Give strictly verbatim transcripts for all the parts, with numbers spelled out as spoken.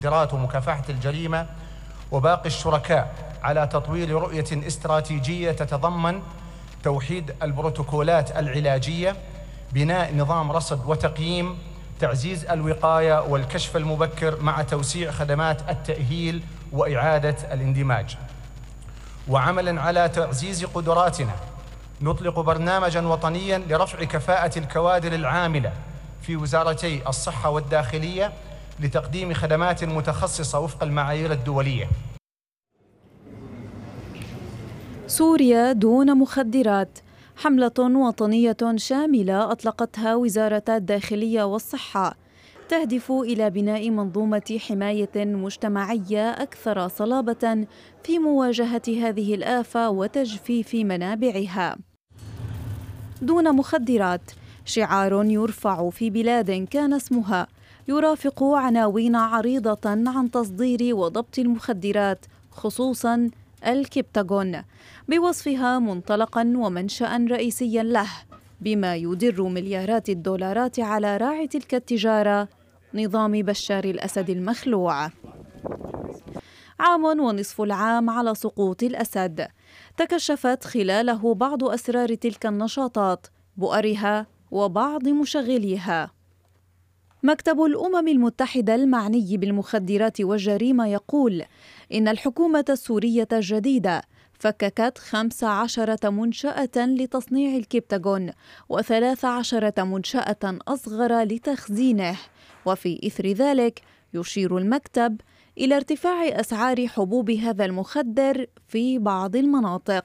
المخدرات ومكافحة الجريمة وباقي الشركاء على تطوير رؤية استراتيجية تتضمن توحيد البروتوكولات العلاجية، بناء نظام رصد وتقييم، تعزيز الوقاية والكشف المبكر مع توسيع خدمات التأهيل وإعادة الاندماج. وعملا على تعزيز قدراتنا نطلق برنامجا وطنيا لرفع كفاءة الكوادر العاملة في وزارتي الصحة والداخلية لتقديم خدمات متخصصة وفق المعايير الدولية. سوريا دون مخدرات، حملة وطنية شاملة أطلقتها وزارة الداخلية والصحة، تهدف إلى بناء منظومة حماية مجتمعية أكثر صلابة في مواجهة هذه الآفة وتجفيف منابعها. دون مخدرات شعار يرفع في بلاد كان اسمها يرافق عناوين عريضة عن تصدير وضبط المخدرات، خصوصاً الكبتاغون، بوصفها منطلقاً ومنشأ رئيسياً له، بما يدر مليارات الدولارات على راعي تلك التجارة، نظام بشار الأسد المخلوع. عام ونصف العام على سقوط الأسد، تكشفت خلاله بعض أسرار تلك النشاطات، بؤرها وبعض مشغليها. مكتب الأمم المتحدة المعني بالمخدرات والجريمة يقول إن الحكومة السورية الجديدة فككت خمس عشرة منشأة لتصنيع الكبتاغون وثلاث عشرة منشأة أصغر لتخزينه، وفي إثر ذلك يشير المكتب إلى ارتفاع أسعار حبوب هذا المخدر في بعض المناطق.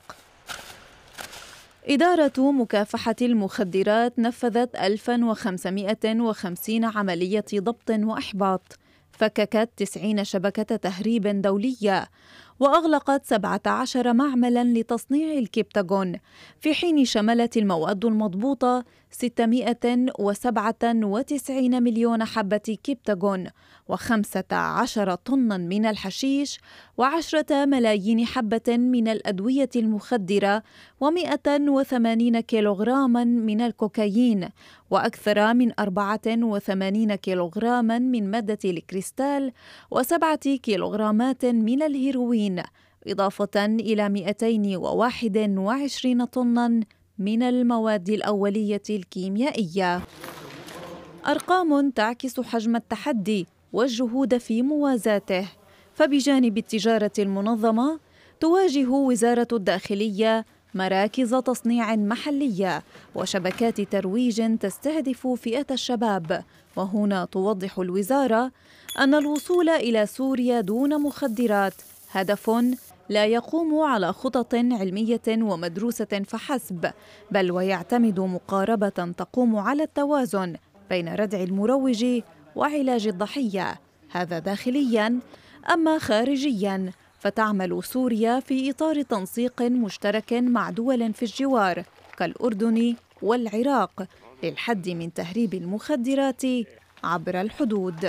إدارة مكافحة المخدرات نفذت ألف وخمسمائة وخمسين عملية ضبط وإحباط، فككت تسعين شبكة تهريب دولية، وأغلقت سبعة عشر معملاً لتصنيع الكبتاغون، في حين شملت المواد المضبوطة ستمائة وسبعة وتسعين مليون حبة كبتاغون، وخمسة عشر طناً من الحشيش، وعشرة ملايين حبة من الأدوية المخدرة، ومائة وثمانين كيلوغراما من الكوكايين، وأكثر من أربعة وثمانين كيلوغراما من مادة الكريستال، وسبعة كيلوغرامات من الهيروين، إضافة إلى مئتين وواحد وعشرين طناً من المواد الأولية الكيميائية. أرقام تعكس حجم التحدي والجهود في موازاته، فبجانب التجارة المنظمة تواجه وزارة الداخلية مراكز تصنيع محلية وشبكات ترويج تستهدف فئة الشباب. وهنا توضح الوزارة أن الوصول إلى سوريا دون مخدرات هدف لا يقوم على خطط علمية ومدروسة فحسب، بل ويعتمد مقاربة تقوم على التوازن بين ردع المروج وعلاج الضحية، هذا داخلياً. أما خارجياً فتعمل سوريا في إطار تنسيق مشترك مع دول في الجوار كالأردن والعراق للحد من تهريب المخدرات عبر الحدود.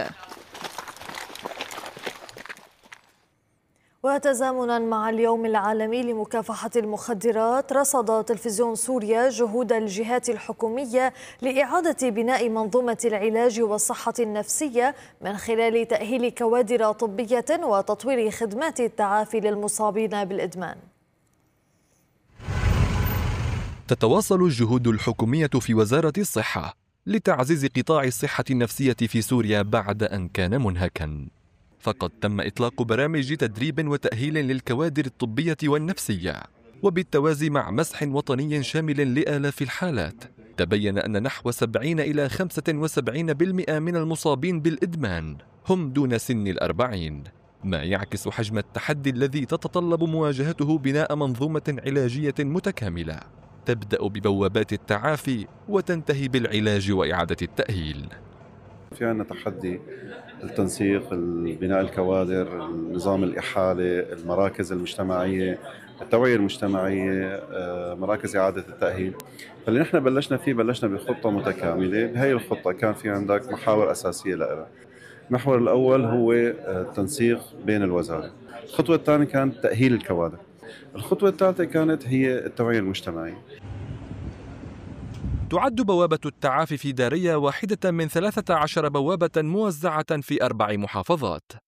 وتزامنا مع اليوم العالمي لمكافحة المخدرات، رصد تلفزيون سوريا جهود الجهات الحكومية لإعادة بناء منظومة العلاج والصحة النفسية من خلال تأهيل كوادر طبية وتطوير خدمات التعافي للمصابين بالإدمان. تتواصل الجهود الحكومية في وزارة الصحة لتعزيز قطاع الصحة النفسية في سوريا بعد أن كان منهكاً، فقد تم إطلاق برامج تدريب وتأهيل للكوادر الطبية والنفسية، وبالتوازي مع مسح وطني شامل لآلاف الحالات تبين أن نحو سبعين إلى خمسة وسبعين بالمئة من المصابين بالإدمان هم دون سن الأربعين، ما يعكس حجم التحدي الذي تتطلب مواجهته بناء منظومة علاجية متكاملة تبدأ ببوابات التعافي وتنتهي بالعلاج وإعادة التأهيل. في عندنا تحدي التنسيق، بناء الكوادر، نظام الإحالة، المراكز المجتمعية، التوعية المجتمعية، مراكز إعادة التأهيل. فاللي نحن بلشنا فيه بلشنا بخطة متكاملة. بهي الخطة كان في عندك محاور أساسية لها. المحور الأول هو التنسيق بين الوزارة، الخطوة الثانية كانت تأهيل الكوادر، الخطوة الثالثة كانت هي التوعية المجتمعية. تعد بوابة التعافي في داريا واحدة من ثلاثة عشر بوابة موزعة في أربع محافظات.